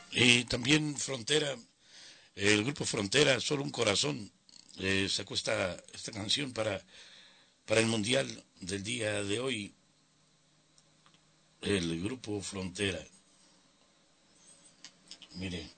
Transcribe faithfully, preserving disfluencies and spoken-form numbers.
Y también Frontera, el grupo Frontera, Solo un Corazón, eh, sacó esta, esta canción para, para el Mundial del día de hoy, el grupo Frontera. Mire.